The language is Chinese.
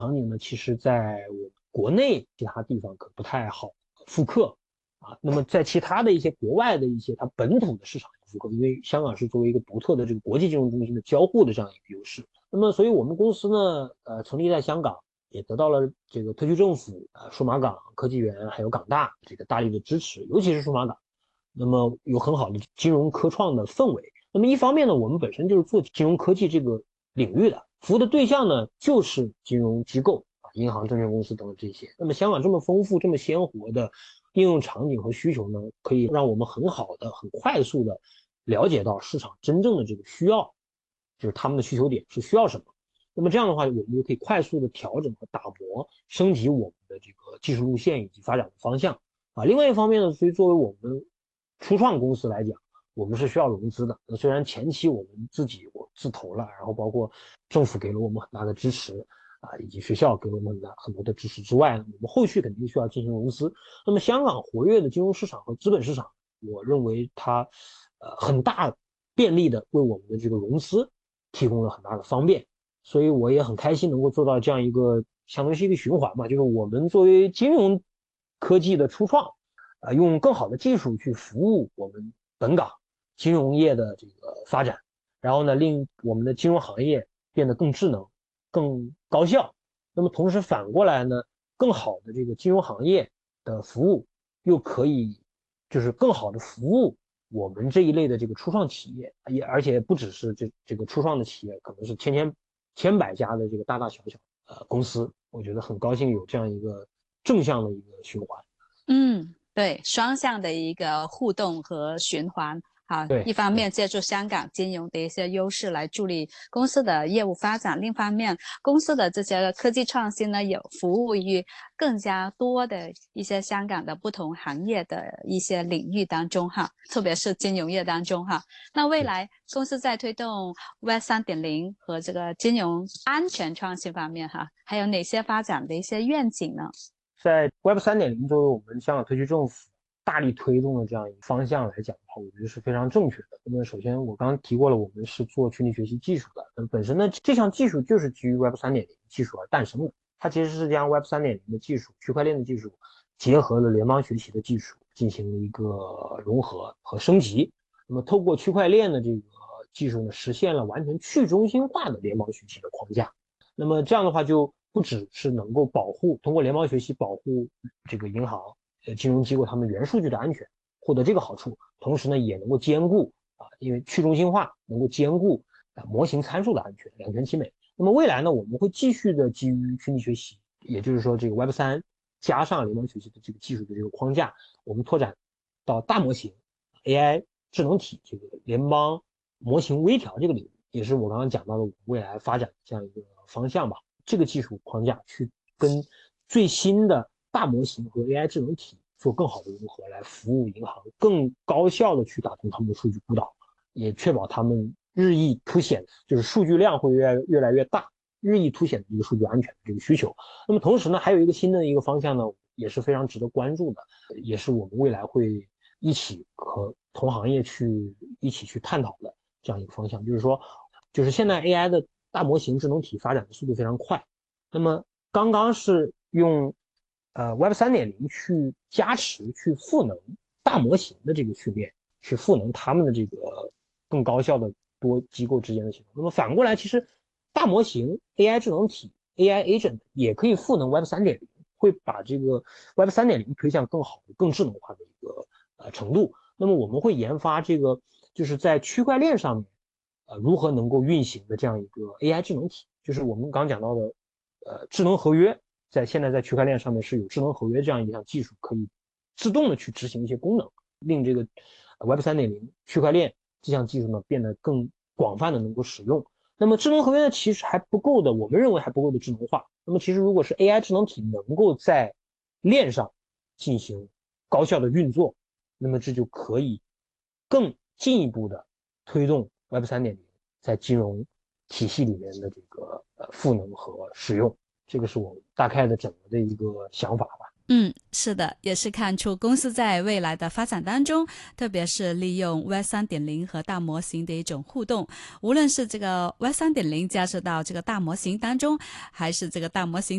场景呢，其实在我们国内其他地方可不太好复刻啊。那么在其他的一些国外的一些它本土的市场复刻，因为香港是作为一个独特的这个国际金融中心的交互的这样一个优势。那么所以我们公司呢，成立在香港，也得到了这个特区政府、数码港、科技园还有港大这个大力的支持，尤其是数码港。那么有很好的金融科创的氛围。那么一方面呢，我们本身就是做金融科技这个领域的，服务的对象呢就是金融机构啊、银行、证券公司等等这些。那么香港这么丰富、这么鲜活的应用场景和需求呢，可以让我们很好的、很快速的了解到市场真正的这个需要，就是他们的需求点是需要什么。那么这样的话，我们就可以快速的调整和打磨、升级我们的这个技术路线以及发展的方向啊。另外一方面呢，所以作为我们初创公司来讲，我们是需要融资的。虽然前期我自投了，然后包括政府给了我们很大的支持啊，以及学校给了我们很多的支持之外，我们后续肯定需要进行融资。那么香港活跃的金融市场和资本市场，我认为它很大便利的为我们的这个融资提供了很大的方便。所以我也很开心能够做到这样一个相当于是一个循环嘛，就是我们作为金融科技的初创，用更好的技术去服务我们本港金融业的这个发展，然后呢，令我们的金融行业变得更智能、更高效。那么同时反过来呢，更好的这个金融行业的服务又可以就是更好的服务我们这一类的这个初创企业，也而且不只是这个初创的企业，可能是千百家的这个大大小小公司。我觉得很高兴有这样一个正向的一个循环。 嗯，对，双向的一个互动和循环。好，一对对。 方面借助香港金融的一些优势来助力公司的业务发展，另一方面，公司的这些科技创新呢，有服务于更加多的一些香港的不同行业的一些领域当中哈，特别是金融业当中哈。那未来公司在推动 Web 3.0和这个金融安全创新方面哈，还有哪些发展的一些愿景呢？ 在 Web 3.0作为我们香港特区政府大力推动的这样一个方向来讲的话，我觉得是非常正确的。那么首先我刚刚提过了，我们是做群体学习技术的，那么本身呢这项技术就是基于 Web 3.0技术而诞生的。它其实是将 Web 3.0的技术、区块链的技术结合了联邦学习的技术进行了一个融合和升级。那么透过区块链的这个技术呢，实现了完全去中心化的联邦学习的框架。那么这样的话，就不只是能够通过联邦学习保护这个银行、金融机构他们原数据的安全，获得这个好处，同时呢，也能够兼顾因为去中心化能够兼顾模型参数的安全，两全其美。那么未来呢，我们会继续的基于群体学习，也就是说这个 Web3加上联邦学习的这个技术的这个框架，我们拓展到大模型、AI 智能体这个联邦模型微调这个领域，也是我刚刚讲到的我们未来发展的这样一个方向吧。这个技术框架去跟最新的大模型和 AI 智能体做更好的融合，来服务银行更高效的去打通他们的数据孤岛，也确保他们日益凸显，就是数据量会越来越大，日益凸显的一个数据安全的这个需求。那么同时呢，还有一个新的一个方向呢，也是非常值得关注的，也是我们未来会一起和同行业一起去探讨的这样一个方向，就是说，就是现在 AI 的大模型智能体发展的速度非常快，那么刚刚是用Web 3.0去加持、去赋能大模型的这个训练，去赋能他们的这个更高效的多机构之间的协同。那么反过来，其实大模型、AI 智能体、AI agent 也可以赋能 Web 3.0，会把这个 Web 3.0推向更好的、更智能化的一个程度。那么我们会研发这个就是在区块链上面如何能够运行的这样一个 AI 智能体，就是我们刚讲到的智能合约，现在在区块链上面是有智能合约这样一项技术，可以自动的去执行一些功能，令这个 Web 3.0区块链这项技术呢变得更广泛的能够使用。那么智能合约呢其实还不够的，我们认为还不够的智能化。那么其实如果是 AI 智能体能够在链上进行高效的运作，那么这就可以更进一步的推动 Web 3.0在金融体系里面的这个赋能和使用。这个是我大概的整个的一个想法吧。 是的，也是看出公司在未来的发展当中，特别是利用 Web 3.0和大模型的一种互动，无论是这个 Web 3.0加入到这个大模型当中，还是这个大模型